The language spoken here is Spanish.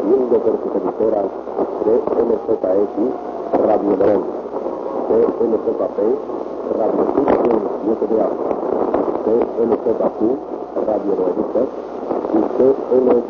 transmitiendo por sus emisoras CMJX Radio Morón, CMJP Radio Sur 7 de Agua, CMJQ Radio Novedicas y CMJR